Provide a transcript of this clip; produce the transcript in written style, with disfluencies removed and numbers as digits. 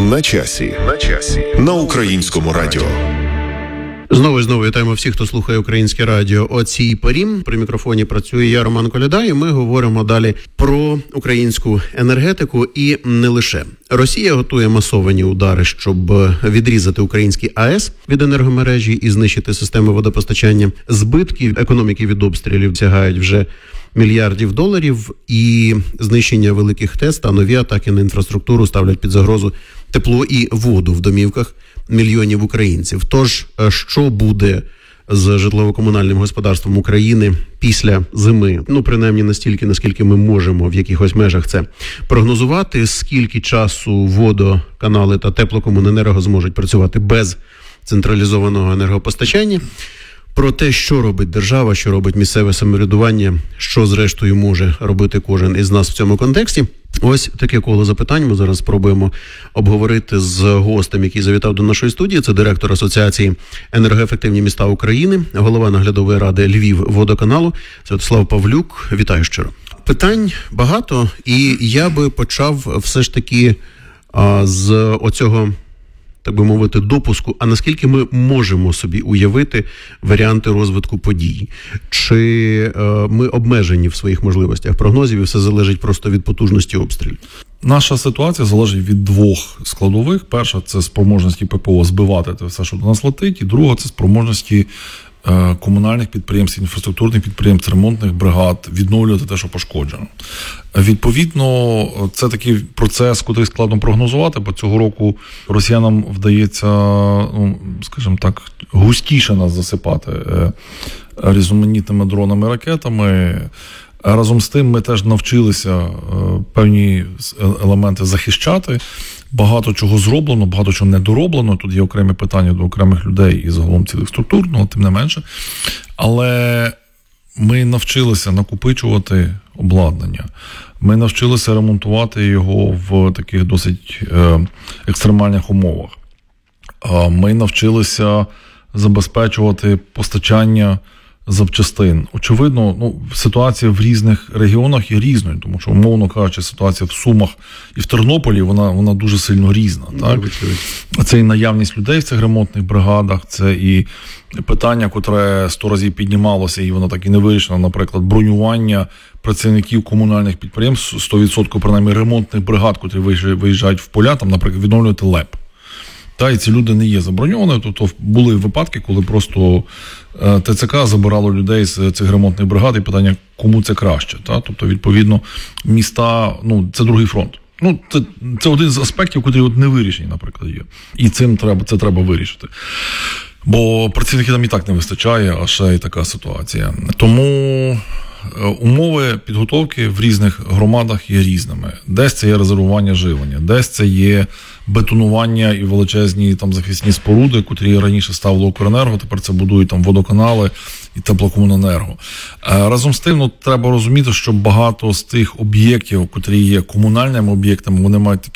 На часі. На Українському радіо. Знову вітаємо всіх, хто слухає Українське радіо о цій порі. При мікрофоні працює я, Роман Коляда, і ми говоримо далі про українську енергетику і не лише. Росія готує масовані удари, щоб відрізати українські АЕС від енергомережі і знищити системи водопостачання. Збитки економіки від обстрілів сягають вже мільярдів доларів, і знищення великих ТЕС та нові атаки на інфраструктуру ставлять під загрозу тепло і воду в домівках мільйонів українців. Тож, що буде з житлово-комунальним господарством України після зими? Принаймні настільки, наскільки ми можемо в якихось межах це прогнозувати. Скільки часу водоканали та теплокомуненерго зможуть працювати без централізованого енергопостачання? Про те, що робить держава, що робить місцеве самоврядування, що зрештою може робити кожен із нас в цьому контексті. Ось таке коло запитань ми зараз спробуємо обговорити з гостем, який завітав до нашої студії. Це директор Асоціації «Енергоефективні міста України», голова наглядової ради Львівводоканалу Святослав Павлюк. Вітаю щиро. Питань багато, і я би почав все ж таки з оцього, так би мовити, допуску, а наскільки ми можемо собі уявити варіанти розвитку подій? Чи ми обмежені в своїх можливостях прогнозів, і все залежить просто від потужності обстрілів? Наша ситуація залежить від двох складових. Перша – це спроможності ППО збивати те все, що до нас летить, і друга – це спроможності комунальних підприємств, інфраструктурних підприємств, ремонтних бригад відновлювати те, що пошкоджено. Відповідно, це такий процес, який складно прогнозувати, бо цього року росіянам вдається, скажімо так, густіше нас засипати різноманітними дронами, ракетами. Разом з тим ми теж навчилися певні елементи захищати. Багато чого зроблено, багато чого не дороблено. Тут є окремі питання до окремих людей і загалом цілих структур, тим не менше. Але ми навчилися накопичувати обладнання. Ми навчилися ремонтувати його в таких досить екстремальних умовах. Ми навчилися забезпечувати постачання запчастин. Очевидно, ситуація в різних регіонах є різною, тому що, умовно кажучи, ситуація в Сумах і в Тернополі, вона дуже сильно різна. Так? Це і наявність людей в цих ремонтних бригадах, це і питання, котре 100 разів піднімалося, і воно так і не вирішено, наприклад, бронювання працівників комунальних підприємств, 100% принаймні ремонтних бригад, котрі виїжджають в поля, там, наприклад, відновлювати ЛЕП. І ці люди не є заброньовані, тобто були випадки, коли просто ТЦК забирало людей з цих ремонтних бригад, і питання, кому це краще. Тобто, відповідно, міста, це другий фронт. Це один з аспектів, які не вирішені, наприклад, є. І це треба вирішити. Бо працівників там і так не вистачає, а ще й така ситуація. Тому умови підготовки в різних громадах є різними. Десь це є резервування живлення, десь це є бетонування і величезні захисні споруди, котрі раніше ставило Укренерго, тепер це будують водоканали і теплокомуненерго. Разом з тим, треба розуміти, що багато з тих об'єктів, котрі є комунальними об'єктами, вони мають такі